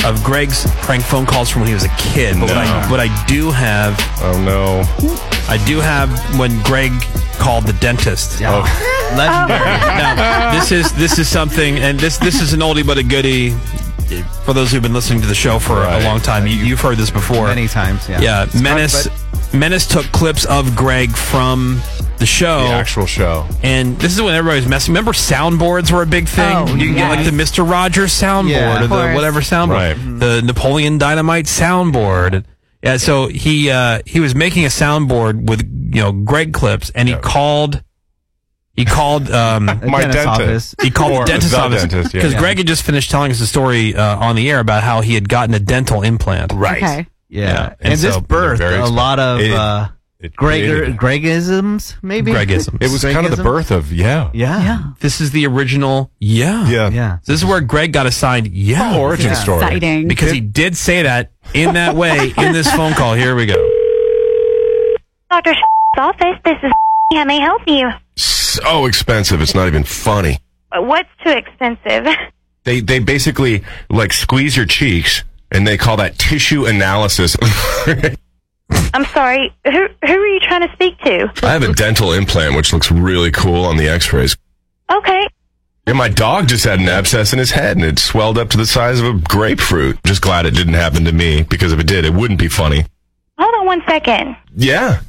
of Greg's prank phone calls from when he was a kid. But what I do have... Oh, no. I do have when Greg called the dentist. Yeah. Oh. Legendary. Now, this is something, and this is an oldie but a goodie. For those who've been listening to the show for a long time, you've heard this before. Many times, yeah. Yeah, Menace took clips of Greg from the show. The actual show. And this is when everybody was messing. Remember soundboards were a big thing? Oh, you can get like the Mr. Rogers soundboard or the whatever soundboard. Right. The Napoleon Dynamite soundboard. Yeah, so he was making a soundboard with, Greg clips, and he called my dentist office. He called the dentist's office because yeah. Greg had just finished telling us a story on the air about how he had gotten a dental implant. Right. Okay. Yeah. And And this so birthed very a lot of Gregisms, maybe? Gregisms. It was kind of the birth of, Yeah. This is the original, Yeah. This is where Greg got assigned, origin story. Exciting. because he did say that in that way in this phone call. Here we go. Dr. office, this is how may I help you? So expensive, it's not even funny. What's too expensive? They basically, like, squeeze your cheeks, and they call that tissue analysis. I'm sorry, who are you trying to speak to? I have a dental implant, which looks really cool on the x-rays. Okay, And my dog just had an abscess in his head, and it swelled up to the size of a grapefruit. Just glad it didn't happen to me, because if it did, it wouldn't be funny. hold on one second. Yeah.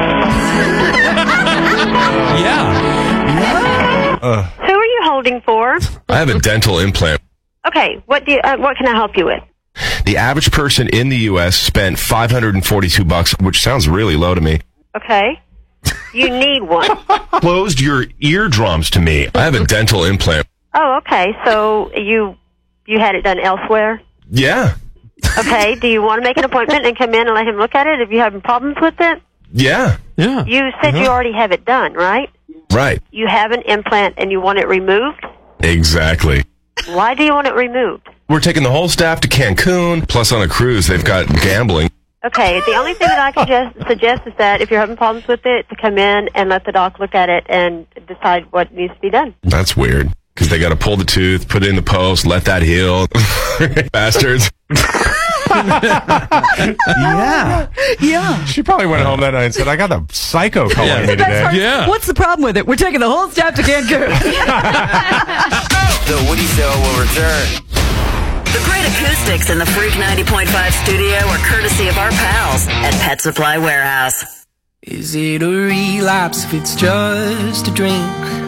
Who are you holding for? I have a dental implant. Okay, what can I help you with? The average person in the U.S. spent $542, which sounds really low to me. Okay, you need one. Closed your eardrums to me. I have a dental implant. Oh, okay, so you had it done elsewhere? Yeah. Okay, do you want to make an appointment and come in and let him look at it if you're having problems with it? Yeah. Yeah. You said you already have it done, right? Right. You have an implant and you want it removed? Exactly. Why do you want it removed? We're taking the whole staff to Cancun, plus on a cruise they've got gambling. Okay, the only thing that I can suggest is that if you're having problems with it, to come in and let the doc look at it and decide what needs to be done. That's weird, because they got to pull the tooth, put it in the post, let that heal. Bastards. Yeah. She probably went home that night and said, I got a psycho calling me today. Yeah. What's the problem with it? We're taking the whole staff to Cancun. The Woody Show will return. The great acoustics in the Freak 90.5 studio are courtesy of our pals at Pet Supply Warehouse. Is it a relapse if it's just a drink?